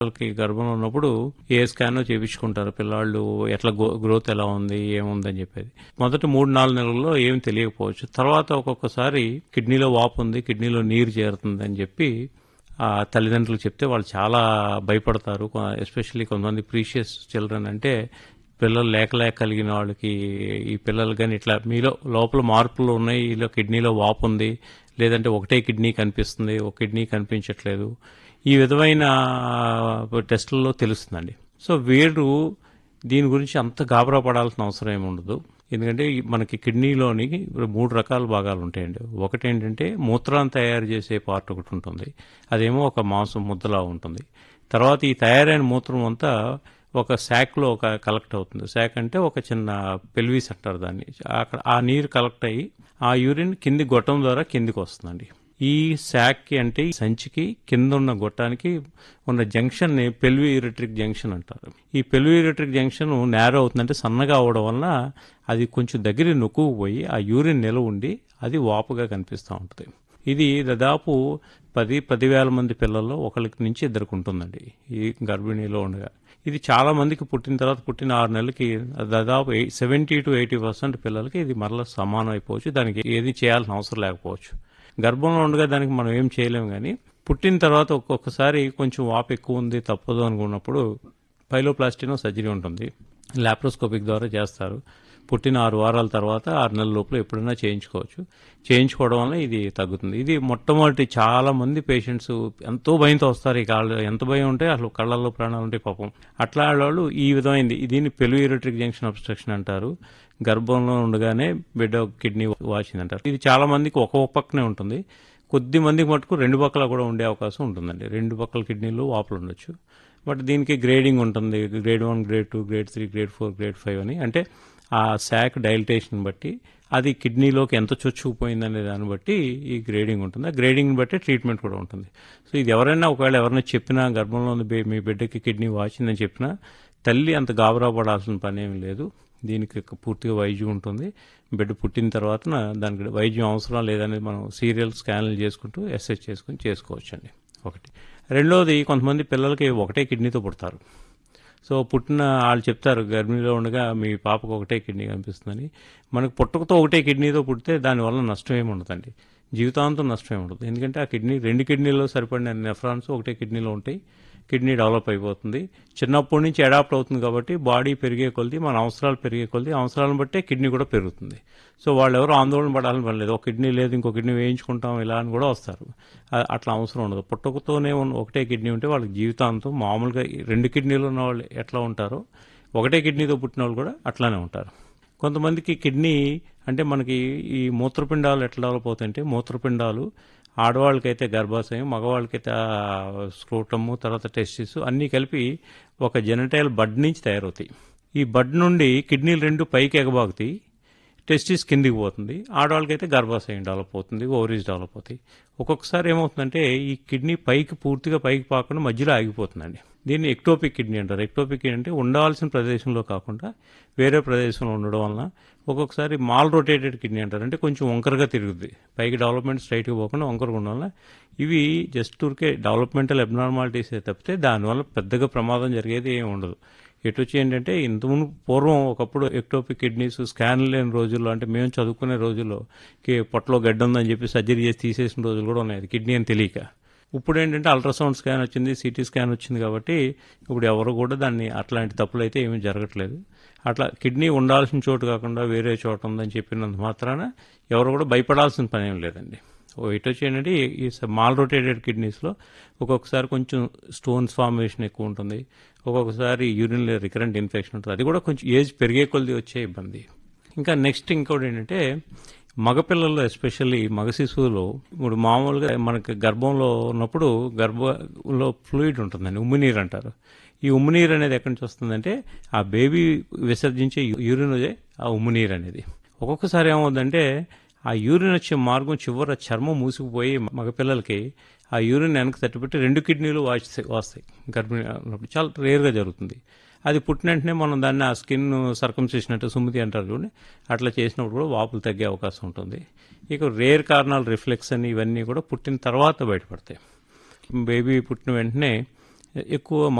వాళ్ళకి గర్భంలో ఉన్నప్పుడు ఏ స్కాన్ చేయించుకుంటారు పిల్లాళ్ళు, ఎట్లా గ్రోత్ ఎలా ఉంది ఏముందని చెప్పేది. మొదటి 3-4 నెలల్లో ఏం తెలియకపోవచ్చు. తర్వాత ఒక్కొక్కసారి కిడ్నీలో వాపు ఉంది, కిడ్నీలో నీరు చేరుతుంది అని చెప్పి తల్లిదండ్రులు చెప్తే వాళ్ళు చాలా భయపడతారు. ఎస్పెషల్లీ కొంతమంది ప్రీషియస్ చిల్డ్రన్ అంటే పిల్లలు లేక కలిగిన వాళ్ళకి, ఈ పిల్లలు కానీ ఇట్లా మీలో లోపల మార్పులు ఉన్నాయి, ఇలా కిడ్నీలో వాపు ఉంది, లేదంటే ఒకటే కిడ్నీ కనిపిస్తుంది, ఒక కిడ్నీ కనిపించట్లేదు, ఈ విధమైన టెస్టుల్లో తెలుస్తుందండి. సో వీరు దీని గురించి అంత గాబరా పడాల్సిన అవసరం ఏమి ఉండదు. ఎందుకంటే మనకి కిడ్నీలోని 3 రకాల భాగాలు ఉంటాయండి. ఒకటి ఏంటంటే మూత్రాన్ని తయారు చేసే పార్ట్ ఒకటి ఉంటుంది, అదేమో ఒక మాంసం ముద్దలా ఉంటుంది. తర్వాత ఈ తయారైన మూత్రం అంతా ఒక శాక్లో కలెక్ట్ అవుతుంది. శాక్ అంటే ఒక చిన్న పెల్విస్ అంటారు దాన్ని. అక్కడ ఆ నీరు కలెక్ట్ అయ్యి ఆ యూరిన్ కింది గొట్టం ద్వారా కిందికి వస్తుందండి. ఈ శాక్కి అంటే ఈ సంచికి కింద ఉన్న గొట్టానికి ఉన్న జంక్షన్ ని పెల్వియూరెట్రిక్ జంక్షన్ అంటారు. ఈ పెల్వియూరెట్రిక్ జంక్షన్ నేరో అవుతుందంటే సన్నగా అవడం వల్ల అది కొంచెం దగ్గర నొక్కుపోయి ఆ యూరిన్ నిలవ ఉండి అది వాపుగా కనిపిస్తూ ఉంటుంది. ఇది దాదాపు 10,000 మంది పిల్లల్లో ఒకరికి నుంచి ఇద్దరికి ఉంటుందండి ఈ గర్భిణీలో ఉండగా. ఇది చాలా మందికి పుట్టిన 6 నెలలకి దాదాపు 70 to 80% పిల్లలకి ఇది మరలా సమానం అయిపోవచ్చు. దానికి ఏది చేయాల్సిన అవసరం లేకపోవచ్చు. గర్భంలో ఉండగా దానికి మనం ఏం చేయలేము, కానీ పుట్టిన తర్వాత ఒక్కొక్కసారి కొంచెం వాపు ఎక్కువ ఉంది తప్పదు అనుకున్నప్పుడు పైలోప్లాస్టినో సర్జరీ ఉంటుంది, లాప్రోస్కోపిక్ ద్వారా చేస్తారు. పుట్టిన 6 వారాల తర్వాత 6 నెలల లోపల ఎప్పుడైనా చేయించుకోవచ్చు. చేయించుకోవడం వల్ల ఇది తగ్గుతుంది. ఇది మొట్టమొదటి చాలా మంది పేషెంట్స్ ఎంతో భయంతో వస్తారు. ఈ కాళ్ళు ఎంత భయం ఉంటే అసలు కళ్ళల్లో ప్రాణాలు ఉంటాయి పాపం. అట్లా వాళ్ళు ఈ విధమైంది దీన్ని పెల్వియూరెట్రిక్ జంక్షన్ అబ్స్ట్రక్షన్ అంటారు. గర్భంలో ఉండగానే బిడ్డ కిడ్నీ వాచింది అంటారు. ఇది చాలా మందికి ఒక పక్కనే ఉంటుంది. కొద్ది మందికి మటుకు 2 పక్కల కూడా ఉండే అవకాశం ఉంటుందండి. 2 పక్కల కిడ్నీలు వాపులు ఉండొచ్చు. బట్ దీనికి గ్రేడింగ్ ఉంటుంది. Grade 1, grade 2, grade 3, grade 4, grade 5 అని. అంటే ఆ శాక్ డైలటేషన్ బట్టి అది కిడ్నీలోకి ఎంత చొచ్చుకుపోయిందనే దాన్ని బట్టి ఈ గ్రేడింగ్ ఉంటుంది. ఆ గ్రేడింగ్ని బట్టి ట్రీట్మెంట్ కూడా ఉంటుంది. సో ఇది ఎవరైనా చెప్పినా గర్భంలో మీ బిడ్డకి కిడ్నీ వాచిందని చెప్పినా తల్లి అంత గాబరా పడాల్సిన పని ఏమి లేదు. దీనికి పూర్తిగా వైద్యం ఉంటుంది. బిడ్డ పుట్టిన తర్వాత దానికి వైద్యం అవసరం లేదనేది మనం సీరియల్ స్కాన్లు చేసుకుంటూ ఎస్ఎస్ చేసుకుని చేసుకోవచ్చండి. ఒకటి. రెండోది, కొంతమంది పిల్లలకి ఒకటే కిడ్నీతో పుడతారు. సో పుట్టిన వాళ్ళు చెప్తారు గర్భిణీలో ఉండగా మీ పాపకు ఒకటే కిడ్నీ కనిపిస్తుందని. మనకు పుట్టకతో ఒకటే కిడ్నీతో పుడితే దానివల్ల నష్టం ఏమి ఉండదండి, జీవితాంతం నష్టం ఏమి ఉండదు. ఎందుకంటే ఆ కిడ్నీ 2 కిడ్నీలో సరిపడిన నెఫ్రాన్స్ ఒకటే కిడ్నీలో ఉంటాయి. కిడ్నీ డెవలప్ అయిపోతుంది. చిన్నప్పటి నుంచి అడాప్ట్ అవుతుంది కాబట్టి బాడీ పెరిగే కొద్దీ, మన అవసరాలు పెరిగే కొద్దీ అవసరాలను బట్టే కిడ్నీ కూడా పెరుగుతుంది. సో వాళ్ళు ఎవరు ఆందోళన పడాలని పని లేదు. ఒక కిడ్నీ లేదు ఇంకో కిడ్నీ వేయించుకుంటాం ఇలా అని కూడా వస్తారు. అట్లా అవసరం ఉండదు. పుట్టకతోనే ఒకటే కిడ్నీ ఉంటే వాళ్ళకి జీవితాంతం మామూలుగా 2 కిడ్నీలు ఉన్న వాళ్ళు ఎట్లా ఉంటారో ఒకటే కిడ్నీతో పుట్టిన వాళ్ళు కూడా అట్లానే ఉంటారు. కొంతమందికి కిడ్నీ అంటే మనకి ఈ మూత్రపిండాలు ఎట్లా డెవలప్ అవుతాయంటే, మూత్రపిండాలు ఆడవాళ్ళకైతే గర్భాశయం, మగవాళ్ళకైతే స్క్రోటము, తర్వాత టెస్టిస్ అన్నీ కలిపి ఒక జెనటైల్ బడ్ నుంచి తయారవుతాయి. ఈ బడ్ నుండి కిడ్నీలు 2 పైకి ఎగబాగుతాయి, టెస్టిస్ కిందికి పోతుంది. ఆడవాళ్ళకైతే గర్భాశయం డెవలప్ అవుతుంది, ఓవరీస్ డెవలప్ అవుతాయి. ఒక్కొక్కసారి ఏమవుతుందంటే ఈ కిడ్నీ పూర్తిగా పైకి పాకుండా మధ్యలో ఆగిపోతుందండి. దీన్ని ఎక్టోపిక్ కిడ్నీ అంటారు. ఎక్టోపిక్ అంటే ఉండాల్సిన ప్రదేశంలో కాకుండా వేరే ప్రదేశంలో ఉండడం వలన ఒక్కొక్కసారి మాల్ రొటేటెడ్ కిడ్నీ అంటారు. అంటే కొంచెం వంకరగా తిరుగుద్ది, పైకి డెవలప్మెంట్ స్ట్రైట్గా పోకుండా వంకరగా ఉండడం వల్ల. ఇవి జస్ట్ ఊరికే డెవలప్మెంటల్ అబ్నార్మాలిటీసే తప్పితే దానివల్ల పెద్దగా ప్రమాదం జరిగేది ఏమి ఉండదు. ఎటొచ్చి ఏంటంటే ఇంతకుముందు పూర్వం ఒకప్పుడు ఎక్టోపిక్ కిడ్నీస్ స్కాన్ లేని రోజుల్లో, అంటే మేము చదువుకునే రోజుల్లో పొట్టలో గడ్డ ఉందని చెప్పి సర్జరీ చేసి తీసేసిన రోజులు కూడా ఉన్నాయి, కిడ్నీ అని తెలియక. ఇప్పుడు ఏంటంటే అల్ట్రాసౌండ్ స్కాన్ వచ్చింది, సిటీ స్కాన్ వచ్చింది కాబట్టి ఇప్పుడు ఎవరు కూడా దాన్ని అట్లాంటి తప్పులు అయితే ఏమీ జరగట్లేదు. అట్లా కిడ్నీ ఉండాల్సిన చోటు కాకుండా వేరే చోట ఉందని చెప్పినంత మాత్రాన ఎవరు కూడా భయపడాల్సిన పని ఏం లేదండి. ఇటు వచ్చి ఏంటంటే ఈ మాల్ రొటేటెడ్ కిడ్నీస్లో ఒక్కొక్కసారి కొంచెం స్టోన్స్ ఫార్మేషన్ ఎక్కువ ఉంటుంది, ఒక్కొక్కసారి యూరిన్లో రికరెంట్ ఇన్ఫెక్షన్ ఉంటుంది. అది కూడా కొంచెం ఏజ్ పెరిగే కొద్దీ వచ్చే ఇబ్బంది. ఇంకా నెక్స్ట్ ఇంకోటి ఏంటంటే మగపిల్లల్లో, ఎస్పెషల్లీ మగ శిశువులో, ఇప్పుడు మామూలుగా మనకి గర్భంలో ఉన్నప్పుడు గర్భంలో ఫ్లూయిడ్ ఉంటుందండి, ఉమ్మినీరు అంటారు. ఈ ఉమ్మినీరు అనేది ఎక్కడి నుంచి వస్తుందంటే ఆ బేబీ విసర్జించే యూరిన్ ఆ ఉమ్మినీరు అనేది. ఒక్కొక్కసారి ఏమవుతుందంటే ఆ యూరిన్ వచ్చే మార్గం చివర చర్మం మూసుకుపోయి మగపిల్లలకి ఆ యూరిన్ వెనక్కి తట్టిపెట్టి 2 కిడ్నీలు వాస్తాయి. గర్భిణీ చాలా రేర్గా జరుగుతుంది. అది పుట్టిన వెంటనే మనం దాన్ని ఆ స్కిన్ సర్కంసిషన్ సుమతి అంటారు చూడండి, అట్లా చేసినప్పుడు కూడా వాపులు తగ్గే అవకాశం ఉంటుంది. ఇక రేర్ కారణాలు రిఫ్లెక్స్ అని ఇవన్నీ కూడా పుట్టిన తర్వాత బయటపడతాయి. బేబీ పుట్టిన వెంటనే ఎక్కువ